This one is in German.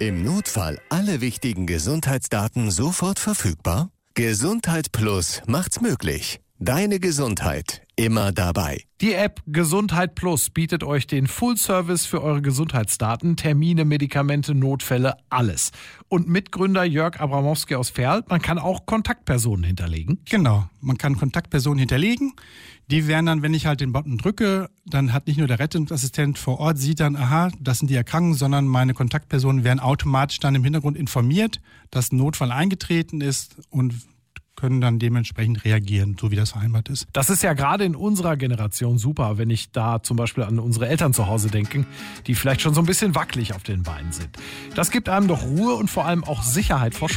Im Notfall alle wichtigen Gesundheitsdaten sofort verfügbar? Gesundheit Plus macht's möglich. Deine Gesundheit immer dabei. Die App Gesundheit Plus bietet euch den Full-Service für eure Gesundheitsdaten, Termine, Medikamente, Notfälle, alles. Und Mitgründer Jörg Abramowski aus Verl, man kann auch Kontaktpersonen hinterlegen. Genau, man kann Kontaktpersonen hinterlegen. Die werden dann, wenn ich halt den Button drücke, dann hat nicht nur der Rettungsassistent vor Ort, sieht dann, aha, das sind die Erkrankten, sondern meine Kontaktpersonen werden automatisch dann im Hintergrund informiert, dass ein Notfall eingetreten ist und können dann dementsprechend reagieren, so wie das vereinbart ist. Das ist ja gerade in unserer Generation super, wenn ich da zum Beispiel an unsere Eltern zu Hause denke, die vielleicht schon so ein bisschen wackelig auf den Beinen sind. Das gibt einem doch Ruhe und vor allem auch Sicherheit vor